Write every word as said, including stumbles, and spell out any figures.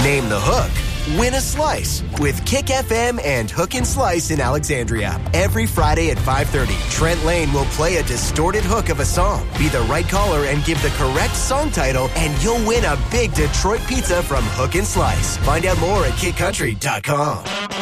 Name the hook. Win a slice with Kick F M and Hook and Slice in Alexandria. Every Friday at five thirty, Trent Lane will play a distorted hook of a song. Be the right caller and give the correct song title, and you'll win a big Detroit pizza from Hook and Slice. Find out more at kid country dot com.